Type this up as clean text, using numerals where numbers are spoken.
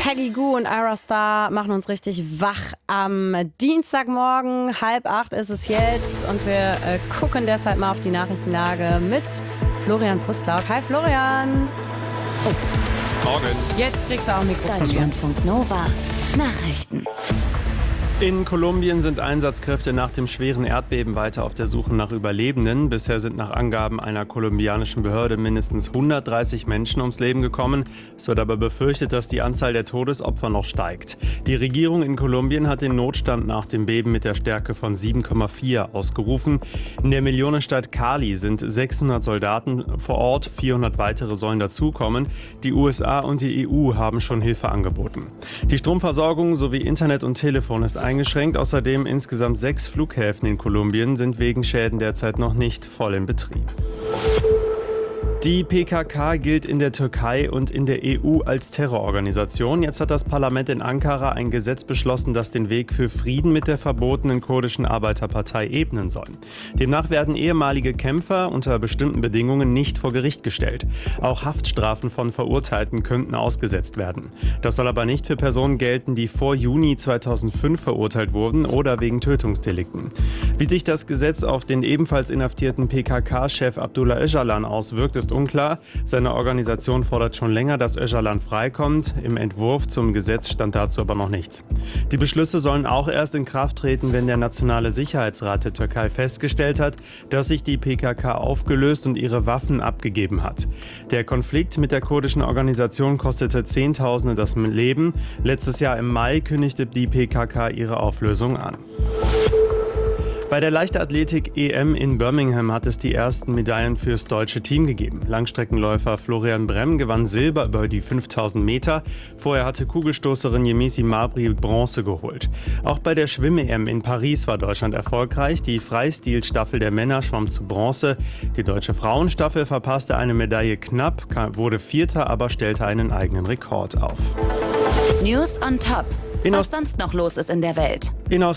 Peggy Gou und Ira Star machen uns richtig wach am Dienstagmorgen. 7:30 ist es jetzt und wir gucken deshalb mal auf die Nachrichtenlage mit Florian Puslauk. Hi Florian. Morgen. Jetzt kriegst du auch ein Mikrofon. Deutschlandfunk Nova. Nachrichten. In Kolumbien sind Einsatzkräfte nach dem schweren Erdbeben weiter auf der Suche nach Überlebenden. Bisher sind nach Angaben einer kolumbianischen Behörde mindestens 130 Menschen ums Leben gekommen. Es wird aber befürchtet, dass die Anzahl der Todesopfer noch steigt. Die Regierung in Kolumbien hat den Notstand nach dem Beben mit der Stärke von 7,4 ausgerufen. In der Millionenstadt Cali sind 600 Soldaten vor Ort, 400 weitere sollen dazukommen. Die USA und die EU haben schon Hilfe angeboten. Die Stromversorgung sowie Internet und Telefon ist eingeschränkt. Außerdem insgesamt 6 Flughäfen in Kolumbien sind wegen Schäden derzeit noch nicht voll in Betrieb. Die PKK gilt in der Türkei und in der EU als Terrororganisation. Jetzt hat das Parlament in Ankara ein Gesetz beschlossen, das den Weg für Frieden mit der verbotenen kurdischen Arbeiterpartei ebnen soll. Demnach werden ehemalige Kämpfer unter bestimmten Bedingungen nicht vor Gericht gestellt. Auch Haftstrafen von Verurteilten könnten ausgesetzt werden. Das soll aber nicht für Personen gelten, die vor Juni 2005 verurteilt wurden oder wegen Tötungsdelikten. Wie sich das Gesetz auf den ebenfalls inhaftierten PKK-Chef Abdullah Öcalan auswirkt, ist unklar. Seine Organisation fordert schon länger, dass Öcalan freikommt. Im Entwurf zum Gesetz stand dazu aber noch nichts. Die Beschlüsse sollen auch erst in Kraft treten, wenn der Nationale Sicherheitsrat der Türkei festgestellt hat, dass sich die PKK aufgelöst und ihre Waffen abgegeben hat. Der Konflikt mit der kurdischen Organisation kostete Zehntausende das Leben. Letztes Jahr im Mai kündigte die PKK ihre Auflösung an. Bei der Leichtathletik-EM in Birmingham hat es die ersten Medaillen fürs deutsche Team gegeben. Langstreckenläufer Florian Bremm gewann Silber über die 5000 Meter. Vorher hatte Kugelstoßerin Yemisi Mabry Bronze geholt. Auch bei der Schwimm-EM in Paris war Deutschland erfolgreich. Die Freistilstaffel der Männer schwamm zu Bronze. Die deutsche Frauenstaffel verpasste eine Medaille knapp, wurde Vierter, aber stellte einen eigenen Rekord auf. News on Top. Was sonst noch los ist in der Welt. In